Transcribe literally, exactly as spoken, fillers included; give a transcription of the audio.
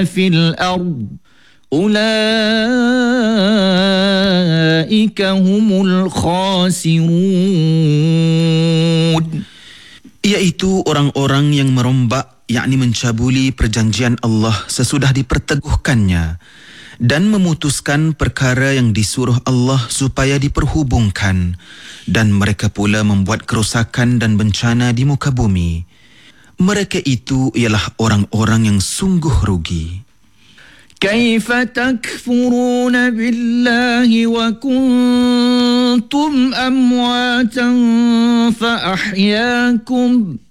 في الأرض أولئك هم الخاسرون. Iaitu orang-orang yang merombak, yakni mencabuli perjanjian Allah sesudah diperteguhkannya dan memutuskan perkara yang disuruh Allah supaya diperhubungkan, dan mereka pula membuat kerosakan dan bencana di muka bumi. Mereka itu ialah orang-orang yang sungguh rugi. كيف تكفرون بالله وكنتم أمواتا فأحياكم